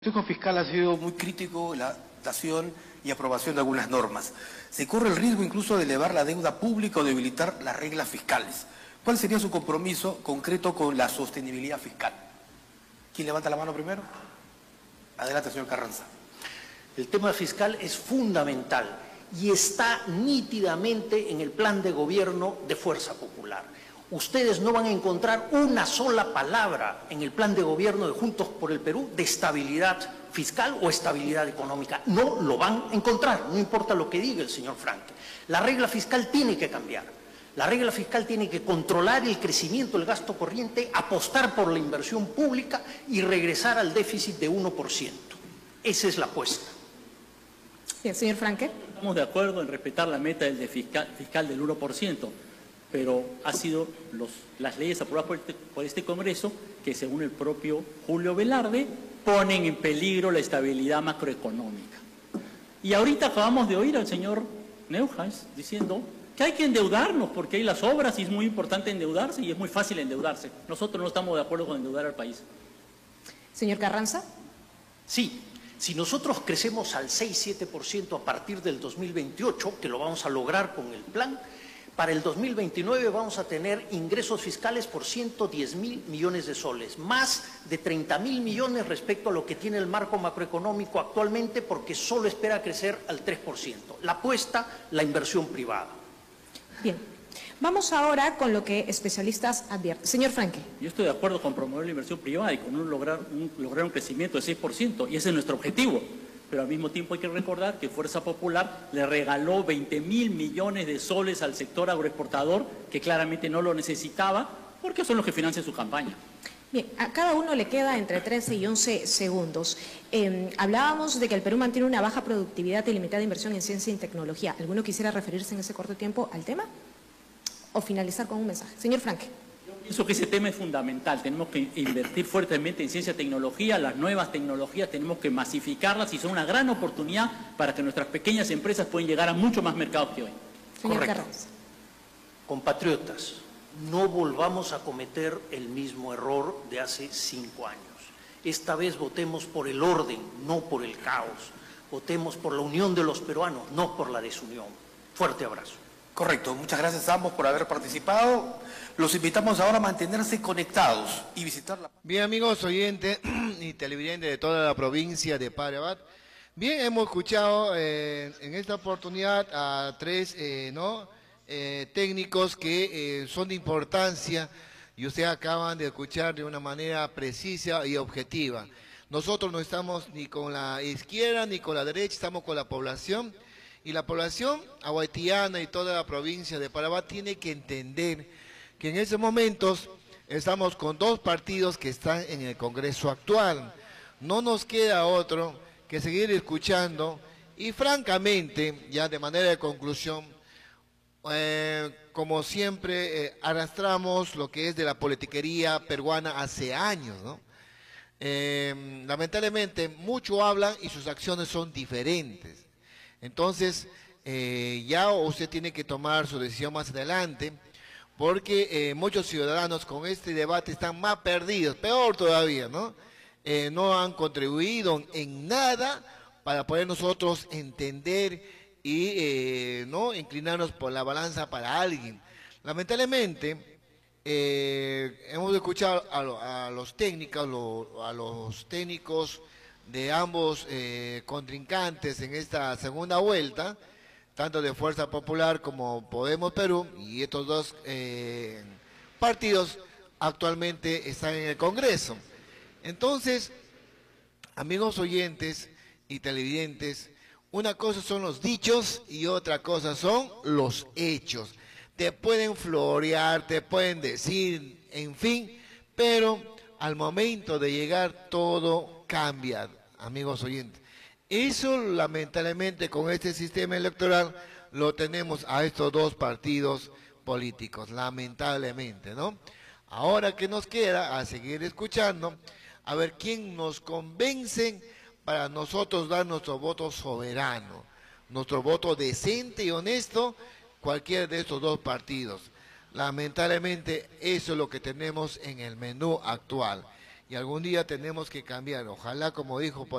El Consejo Fiscal ha sido muy crítico en la dación y aprobación de algunas normas. Se corre el riesgo incluso de elevar la deuda pública o debilitar las reglas fiscales. ¿Cuál sería su compromiso concreto con la sostenibilidad fiscal? ¿Quién levanta la mano primero? Adelante, señor Carranza. El tema fiscal es fundamental y está nítidamente en el plan de gobierno de Fuerza Popular. Ustedes no van a encontrar una sola palabra en el plan de gobierno de Juntos por el Perú de estabilidad fiscal o estabilidad económica. No lo van a encontrar, no importa lo que diga el señor Franque. La regla fiscal tiene que cambiar. La regla fiscal tiene que controlar el crecimiento del gasto corriente, apostar por la inversión pública y regresar al déficit de 1%. Esa es la apuesta. Bien, señor Franque. Estamos de acuerdo en respetar la meta del fiscal del 1%, pero ha sido las leyes aprobadas por este Congreso que, según el propio Julio Velarde, ponen en peligro la estabilidad macroeconómica. Y ahorita acabamos de oír al señor Neuhaus diciendo que hay que endeudarnos porque hay las obras y es muy importante endeudarse y es muy fácil endeudarse. Nosotros no estamos de acuerdo con endeudar al país. Señor Carranza. Sí, si nosotros crecemos al 6-7% a partir del 2028, que lo vamos a lograr con el plan, para el 2029 vamos a tener ingresos fiscales por 110.000 millones de soles, más de 30.000 millones respecto a lo que tiene el marco macroeconómico actualmente, porque solo espera crecer al 3%. La apuesta, la inversión privada. Bien, vamos ahora con lo que especialistas advierten. Señor Franque. Yo estoy de acuerdo con promover la inversión privada y con lograr un crecimiento de 6%, y ese es nuestro objetivo. Pero al mismo tiempo hay que recordar que Fuerza Popular le regaló 20.000 millones de soles al sector agroexportador, que claramente no lo necesitaba, porque son los que financian su campaña. Bien, a cada uno le queda entre 13 y 11 segundos. Hablábamos de que el Perú mantiene una baja productividad y limitada inversión en ciencia y tecnología. ¿Alguno quisiera referirse en ese corto tiempo al tema? ¿O finalizar con un mensaje? Señor Franque. Pienso que ese tema es fundamental. Tenemos que invertir fuertemente en ciencia y tecnología. Las nuevas tecnologías tenemos que masificarlas y son una gran oportunidad para que nuestras pequeñas empresas puedan llegar a mucho más mercados que hoy. Señor Correcto. Carranza. Compatriotas, no volvamos a cometer el mismo error de hace 5 años. Esta vez votemos por el orden, no por el caos. Votemos por la unión de los peruanos, no por la desunión. Fuerte abrazo. Correcto, muchas gracias a ambos por haber participado. Los invitamos ahora a mantenerse conectados y visitar la... Bien, amigos oyentes y televidentes de toda la provincia de Parabat. Bien, hemos escuchado en esta oportunidad a 3 técnicos que son de importancia y ustedes acaban de escuchar de una manera precisa y objetiva. Nosotros no estamos ni con la izquierda ni con la derecha, estamos con la población. Y la población aguaitiana y toda la provincia de Parabat tiene que entender que en estos momentos estamos con 2 partidos que están en el Congreso actual. No nos queda otro que seguir escuchando y francamente, ya de manera de conclusión, como siempre arrastramos lo que es de la politiquería peruana hace años, ¿no? Lamentablemente mucho hablan y sus acciones son diferentes. Entonces, ya usted tiene que tomar su decisión más adelante, porque muchos ciudadanos con este debate están más perdidos, peor todavía, ¿no? No han contribuido en nada para poder nosotros entender y no inclinarnos por la balanza para alguien. Lamentablemente, hemos escuchado a los técnicos de ambos contrincantes en esta segunda vuelta, tanto de Fuerza Popular como Podemos Perú, y estos 2 partidos actualmente están en el Congreso. Entonces, amigos oyentes y televidentes, una cosa son los dichos y otra cosa son los hechos. Te pueden florear, te pueden decir, en fin, pero al momento de llegar todo cambia, amigos oyentes. Eso lamentablemente con este sistema electoral lo tenemos a estos 2 partidos políticos, lamentablemente, ¿no? Ahora que nos queda a seguir escuchando, a ver quién nos convence para nosotros dar nuestro voto soberano, nuestro voto decente y honesto, cualquiera de estos 2 partidos. Lamentablemente eso es lo que tenemos en el menú actual. y algún día tenemos que cambiar. Ojalá, como dijo por